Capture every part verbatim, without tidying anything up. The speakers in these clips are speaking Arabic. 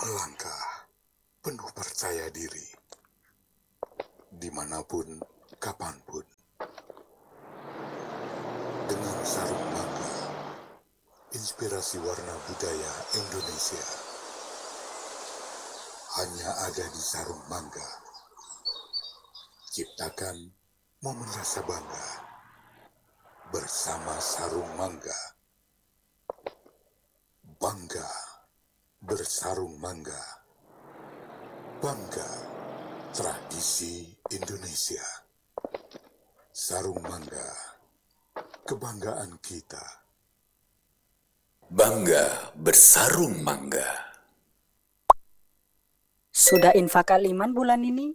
melangkah penuh percaya diri, dimanapun, kapanpun, dengan sarung mangga, inspirasi warna budaya Indonesia, hanya ada di sarung mangga. Ciptakan momen rasa bangga bersama sarung mangga. Bangga bersarung mangga. Bangga tradisi Indonesia. Sarung mangga, kebanggaan kita. Bangga bersarung mangga. Sudah infak aliman bulan ini?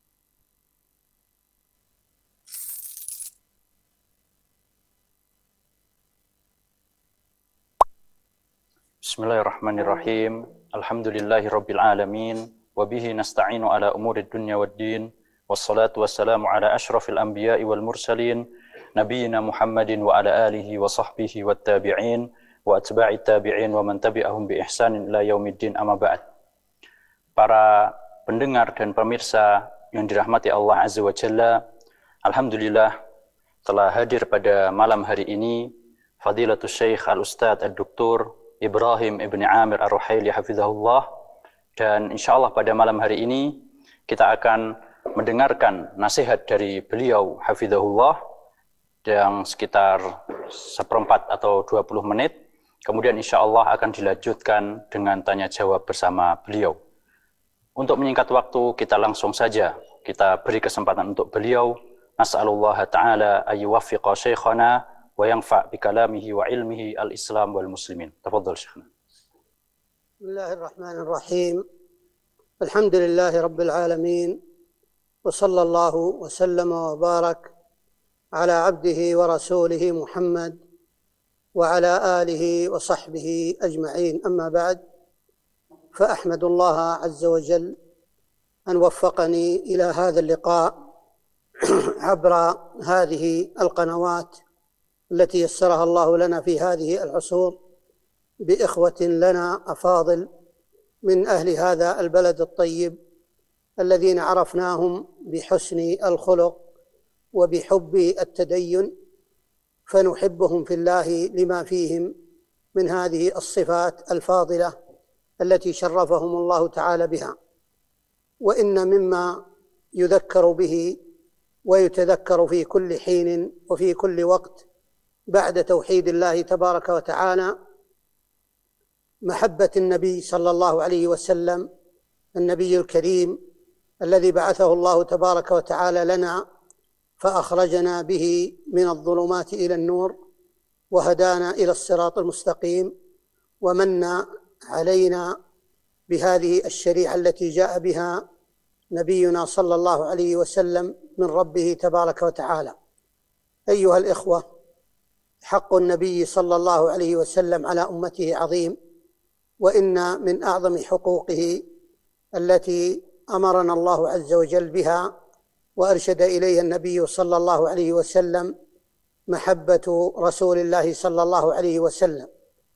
Bismillahirrahmanirrahim. Alhamdulillahirabbil alamin wa bihi nasta'inu ala umurid dunya waddin. Wassalatu wassalamu ala asyrafil anbiya'i wal mursalin nabiyyina Muhammadin wa ala alihi wa sahbihi wat tabi'in wa atba'it tabi'in wa man tabi'ahum bi ihsanin ila yaumiddin, amma ba'd. Para pendengar dan pemirsa yang dirahmati Allah Azza wa Jalla, alhamdulillah telah hadir pada malam hari ini Fadilatul Syekh Al-Ustadz Ad-Doktor Ibrahim Ibni Amir Ar-Ruhaili hafizahullah, dan insyaallah pada malam hari ini kita akan mendengarkan nasihat dari beliau hafizahullah yang sekitar seperempat atau dua puluh menit. Kemudian insyaallah akan dilanjutkan dengan tanya jawab bersama beliau. Untuk menyingkat waktu, kita langsung saja kita beri kesempatan untuk beliau. Nas'alullah ta'ala ayyuwaffiqa syekhana wa yanfa' bi kalamihi wa ilmihi al-islam wal muslimin. Tafadhal syekhna. Bismillahirrahmanirrahim. Alhamdulillahi rabbil alamin. Wa sallallahu wa sallama wa barak ala abdihi wa rasulihi Muhammad wa ala alihi wa sahbihi ajma'in. Amma ba'd. فأحمد الله عز وجل أن وفقني إلى هذا اللقاء عبر هذه القنوات التي يسرها الله لنا في هذه العصور بإخوة لنا أفاضل من أهل هذا البلد الطيب الذين عرفناهم بحسن الخلق وبحب التدين، فنحبهم في الله لما فيهم من هذه الصفات الفاضلة التي شرفهم الله تعالى بها. وإن مما يذكر به ويتذكر في كل حين وفي كل وقت بعد توحيد الله تبارك وتعالى محبة النبي صلى الله عليه وسلم، النبي الكريم الذي بعثه الله تبارك وتعالى لنا فأخرجنا به من الظلمات إلى النور وهدانا إلى الصراط المستقيم، ومن علينا بهذه الشريعة التي جاء بها نبينا صلى الله عليه وسلم من ربه تبارك وتعالى. أيها الإخوة، حق النبي صلى الله عليه وسلم على أمته عظيم، وإن من أعظم حقوقه التي أمرنا الله عز وجل بها وأرشد إليها النبي صلى الله عليه وسلم محبة رسول الله صلى الله عليه وسلم،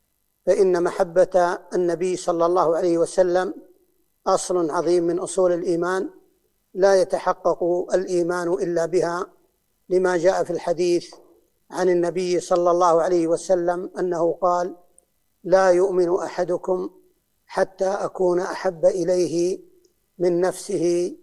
فإن محبة النبي صلى الله عليه وسلم أصل عظيم من أصول الإيمان، لا يتحقق الإيمان إلا بها، لما جاء في الحديث عن النبي صلى الله عليه وسلم أنه قال: لا يؤمن أحدكم حتى أكون أحب إليه من نفسه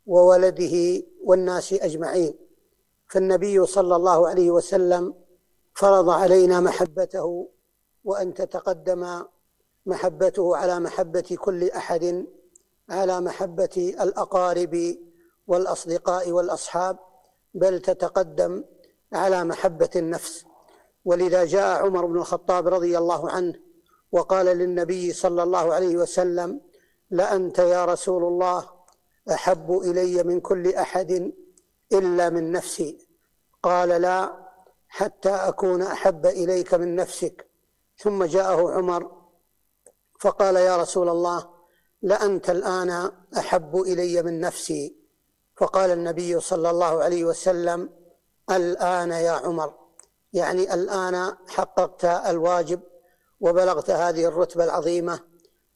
وولده والناس أجمعين. فالنبي صلى الله عليه وسلم فرض علينا محبته، وأن تتقدم محبته على محبة كل أحد، على محبة الأقارب والأصدقاء والأصحاب، بل تتقدم على محبة النفس. ولذا جاء عمر بن الخطاب رضي الله عنه وقال للنبي صلى الله عليه وسلم: لأنت يا رسول الله أحب إلي من كل أحد إلا من نفسي. قال: لا، حتى أكون أحب إليك من نفسك. ثم جاءه عمر فقال: يا رسول الله، لأنت الآن أحب إلي من نفسي. فقال النبي صلى الله عليه وسلم: الآن يا عمر، يعني الآن حققت الواجب وبلغت هذه الرتبة العظيمة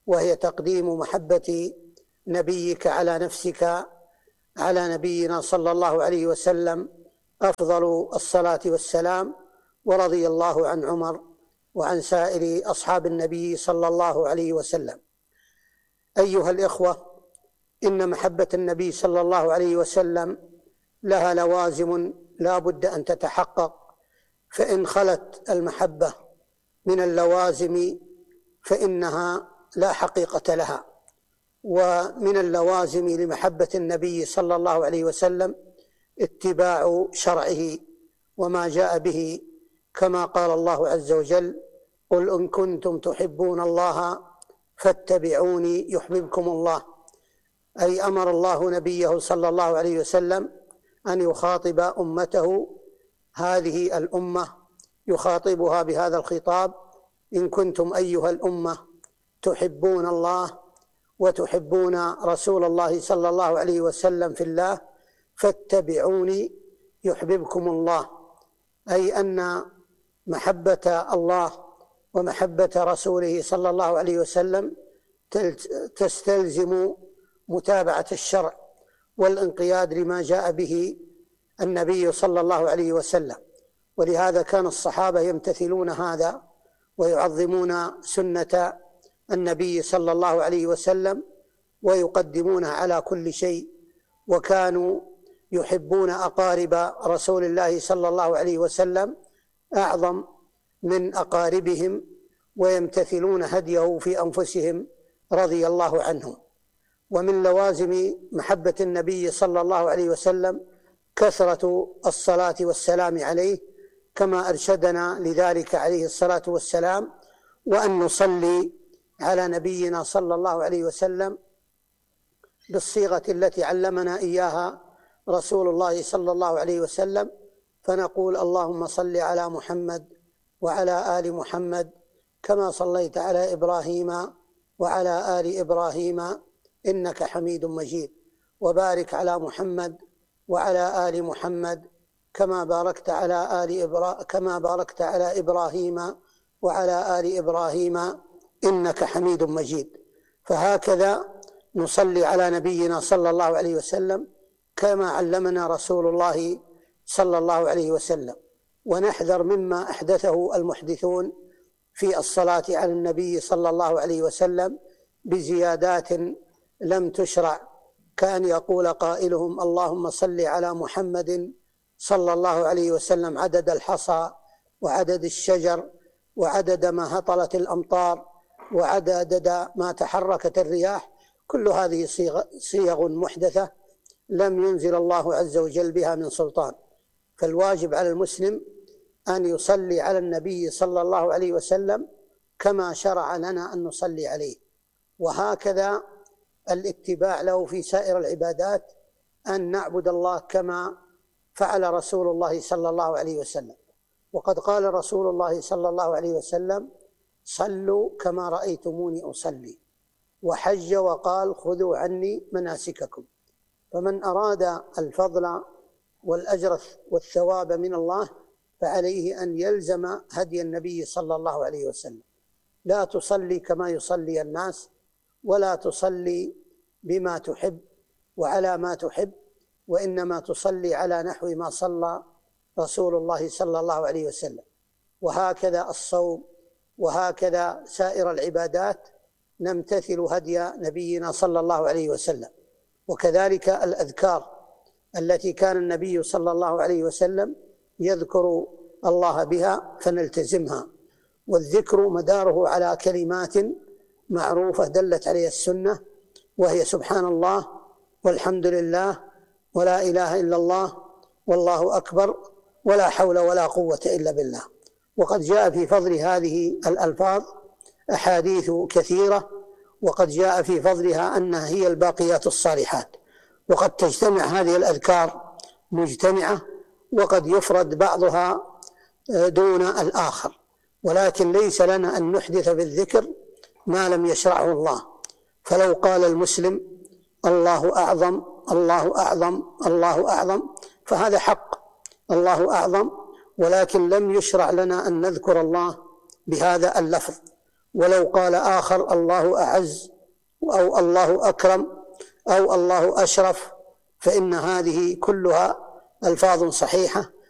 وهي تقديم محبة نبيك على نفسك على نبينا صلى الله عليه وسلم أفضل الصلاة والسلام. ورضي الله عن عمر وعن سائر أصحاب النبي صلى الله عليه وسلم. أيها الإخوة، إن محبة النبي صلى الله عليه وسلم لها لوازم لا بد أن تتحقق، فإن خلت المحبة من اللوازم فإنها لا حقيقة لها. ومن اللوازم لمحبة النبي صلى الله عليه وسلم اتباع شرعه وما جاء به، كما قال الله عز وجل: قل إن كنتم تحبون الله فاتبعوني يحببكم الله. أي أمر الله نبيه صلى الله عليه وسلم أن يخاطب أمته، هذه الأمة يخاطبها بهذا الخطاب: إن كنتم أيها الأمة تحبون الله وتحبون رسول الله صلى الله عليه وسلم في الله فاتبعوني يحببكم الله. أي أن محبة الله ومحبة رسوله صلى الله عليه وسلم تستلزم متابعة الشرع والانقياد لما جاء به النبي صلى الله عليه وسلم. ولهذا كان الصحابة يمتثلون هذا ويعظمون سنة النبي صلى الله عليه وسلم ويقدمونها على كل شيء، وكانوا يحبون أقارب رسول الله صلى الله عليه وسلم أعظم من أقاربهم، ويمتثلون هديه في أنفسهم رضي الله عنهم. ومن لوازم محبة النبي صلى الله عليه وسلم كثرة الصلاة والسلام عليه، كما أرشدنا لذلك عليه الصلاة والسلام، وأن نصلي على نبينا صلى الله عليه وسلم بالصيغة التي علمنا إياها رسول الله صلى الله عليه وسلم، فنقول: اللهم صل على محمد وعلى آل محمد كما صليت على إبراهيم وعلى آل إبراهيم إنك حميد مجيد، وبارك على محمد وعلى آل محمد كما باركت على آل إبرا... كما باركت على إبراهيم وعلى آل إبراهيم إنك حميد مجيد. فهكذا نصلي على نبينا صلى الله عليه وسلم كما علمنا رسول الله صلى الله عليه وسلم، ونحذر مما أحدثه المحدثون في الصلاة على النبي صلى الله عليه وسلم بزيادات لم تشرع، كأن يقول قائلهم: اللهم صل على محمد صلى الله عليه وسلم عدد الحصى وعدد الشجر وعدد ما هطلت الأمطار وعدد ما تحركت الرياح. كل هذه صيغ محدثة لم ينزل الله عز وجل بها من سلطان. فالواجب على المسلم أن يصلي على النبي صلى الله عليه وسلم كما شرع لنا أن نصلي عليه، وهكذا الاتباع له في سائر العبادات، أن نعبد الله كما فعل رسول الله صلى الله عليه وسلم. وقد قال رسول الله صلى الله عليه وسلم: صلوا كما رأيتموني أصلي، وحج وقال: خذوا عني مناسككم. فمن أراد الفضل والأجر والثواب من الله فعليه أن يلزم هدي النبي صلى الله عليه وسلم. لا تصلي كما يصلي الناس، ولا تصلي بما تحب وعلى ما تحب، وإنما تصلي على نحو ما صلى رسول الله صلى الله عليه وسلم. وهكذا الصوم، وهكذا سائر العبادات نمتثل هدي نبينا صلى الله عليه وسلم. وكذلك الأذكار التي كان النبي صلى الله عليه وسلم يذكر الله بها فنلتزمها. والذكر مداره على كلمات معروفة دلت عليها السنة، وهي سبحان الله والحمد لله ولا إله إلا الله والله أكبر ولا حول ولا قوة إلا بالله. وقد جاء في فضل هذه الألفاظ أحاديث كثيرة، وقد جاء في فضلها أنها هي الباقيات الصالحات. وقد تجتمع هذه الأذكار مجتمعة، وقد يفرد بعضها دون الآخر، ولكن ليس لنا أن نحدث بالذكر ما لم يشرعه الله. فلو قال المسلم: الله أعظم الله أعظم الله أعظم، فهذا حق، الله أعظم، ولكن لم يشرع لنا أن نذكر الله بهذا اللفظ. ولو قال آخر الله أعز أو الله أكرم أو الله أشرف، فإن هذه كلها ألفاظ صحيحة